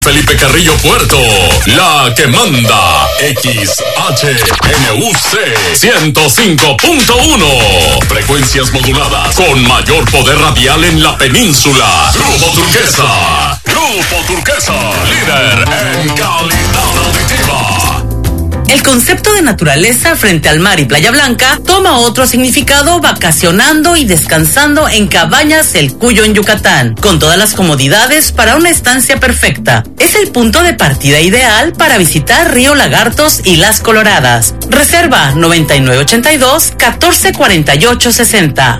Felipe Carrillo Puerto, la que manda, XHNUC 105.1, frecuencias moduladas con mayor poder radial en la península. Grupo Turquesa, líder en calidad auditiva. El concepto de naturaleza frente al mar y Playa Blanca toma otro significado vacacionando y descansando en Cabañas El Cuyo en Yucatán, con todas las comodidades para una estancia perfecta. Es el punto de partida ideal para visitar Río Lagartos y Las Coloradas. Reserva 9982-1448-60,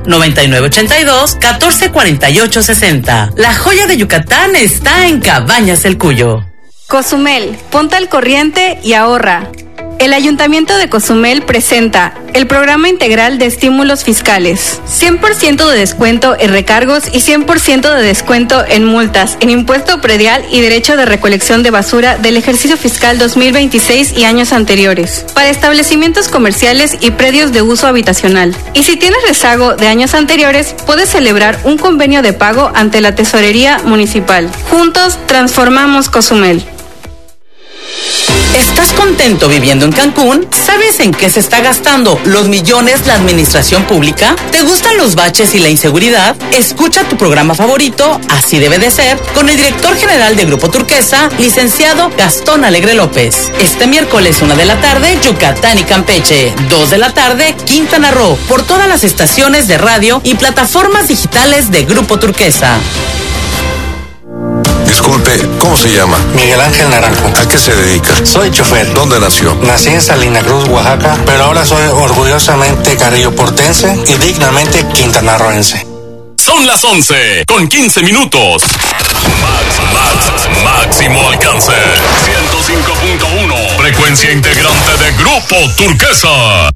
9982-1448-60. La joya de Yucatán está en Cabañas El Cuyo. Cozumel, ponte al corriente y ahorra. El Ayuntamiento de Cozumel presenta el Programa Integral de Estímulos Fiscales. 100% de descuento en recargos y 100% de descuento en multas, en impuesto predial y derecho de recolección de basura del ejercicio fiscal 2026 y años anteriores, para establecimientos comerciales y predios de uso habitacional. Y si tienes rezago de años anteriores, puedes celebrar un convenio de pago ante la Tesorería Municipal. Juntos transformamos Cozumel. ¿Estás contento viviendo en Cancún? ¿Sabes en qué se está gastando los millones la administración pública? ¿Te gustan los baches y la inseguridad? Escucha tu programa favorito, Así Debe de Ser, con el director general de Grupo Turquesa, licenciado Gastón Alegre López. Este miércoles 1 de la tarde, Yucatán y Campeche. 2 de la tarde, Quintana Roo, por todas las estaciones de radio y plataformas digitales de Grupo Turquesa. Disculpe, ¿cómo se llama? Miguel Ángel Naranjo. ¿A qué se dedica? Soy chofer. ¿Dónde nació? Nací en Salina Cruz, Oaxaca, pero ahora soy orgullosamente carrilloportense y dignamente quintanarroense. Son las 11 con 15 minutos. Máximo alcance. 105.1. Frecuencia integrante de Grupo Turquesa.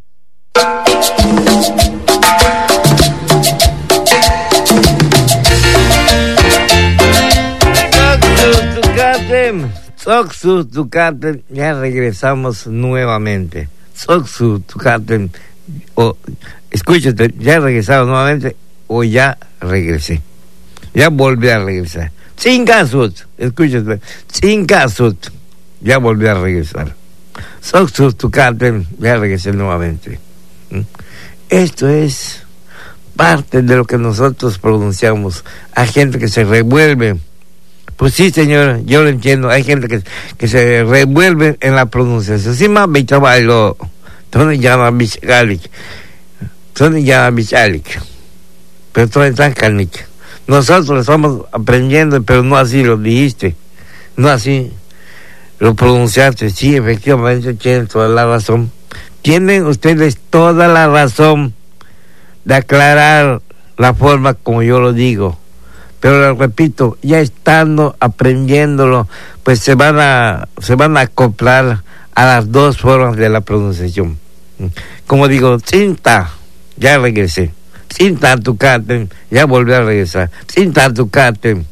Soxu Tucaten, ya regresamos nuevamente. Soxu Tucaten, escúchate, ya regresamos nuevamente o ya regresé. Ya volví a regresar. Sin casos, escúchate, sin casos, ya volví a regresar. Soxu Tucaten, ya regresé nuevamente. Esto es parte de lo que nosotros pronunciamos. Hay gente que se revuelve. Pues sí, señor, yo lo entiendo. Hay gente que se revuelve en la pronunciación. Sí, mami, trabajo. ¿Dónde llama Bichalik? ¿Dónde llama Bichalik? Pero tú estás canic. Nosotros estamos aprendiendo, pero no así lo dijiste. No así lo pronunciaste. Sí, efectivamente, tienen toda la razón. Tienen ustedes toda la razón de aclarar la forma como yo lo digo. Pero lo repito, ya estando aprendiéndolo, pues se van a acoplar a las dos formas de la pronunciación. Como digo, cinta, ya regresé. Cinta Tucaten, ya volví a regresar. Cinta Tucaten.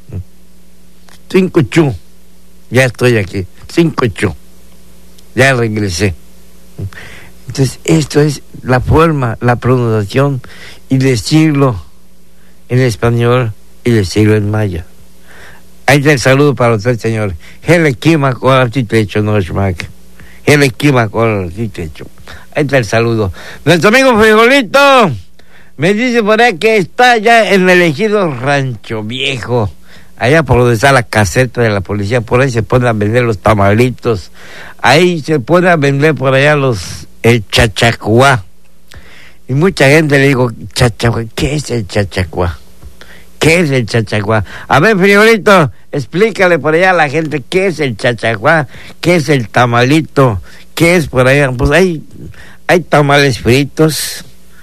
5 ya estoy aquí. 5 ya regresé. Entonces, esto es la forma, la pronunciación y decirlo en español y decirlo en maya. Ahí está el saludo para usted, señor. Hele kima con el techo, no es más. Hele kima con el techo. Ahí está el saludo. Nuestro amigo Frijolito me dice por ahí que está ya en el ejido Rancho Viejo, allá por donde está la caseta de la policía. Por ahí se ponen a vender los tamalitos. Ahí se pone a vender por allá el chachacuá. Y mucha gente le digo, chachacuá, ¿qué es el chachacuá? ¿Qué es el chachacuá? A ver, Frijolito, explícale por allá a la gente qué es el chachacuá, qué es el tamalito, qué es por allá. Pues hay tamales fritos,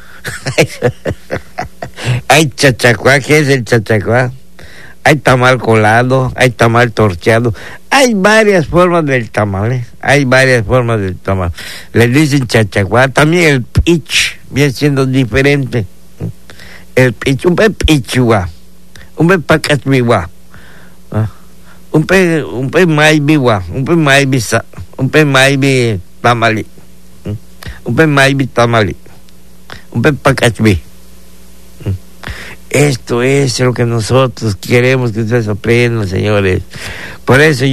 hay chachacuá, ¿qué es el chachacuá? Hay tamal colado, hay tamal torteado, hay varias formas del tamal, Le dicen chachacuá, también el pich viene siendo diferente. El pich, un pichua. Un pe pacatmiwa, un pe maibiwa, un pe maibisa, un pe maibi tamali, un pe maibi tamali, un pe pacatmi. Esto es lo que nosotros queremos que ustedes aprendan, señores. Por eso